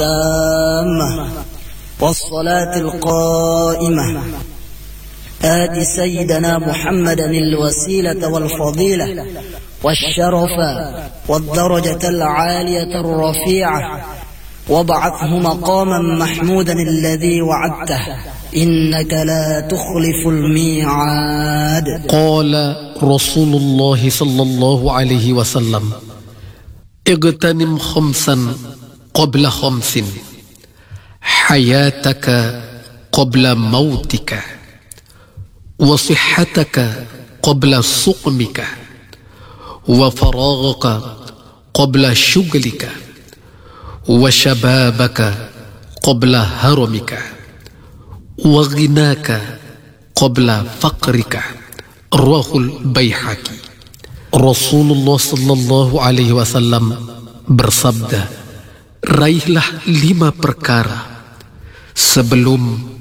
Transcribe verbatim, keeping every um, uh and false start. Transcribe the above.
التامة والصلاة القائمة آت سيدنا محمدا الوسيلة والفضيلة والشرف والدرجة العالية الرفيعة وابعثه مقاما محمودا الذي وعدته إنك لا تخلف الميعاد. قال رسول الله صلى الله عليه وسلم: اغتنم خمسا قبل خمس، حياتك قبل موتك، وصحتك قبل سقمك، وفراغك قبل شغلك، وشبابك قبل هرمك، وغناك قبل فقرك. رواه البيهaqi. Rasulullah sallallahu alaihi wasallam bersabda, raihlah lima perkara sebelum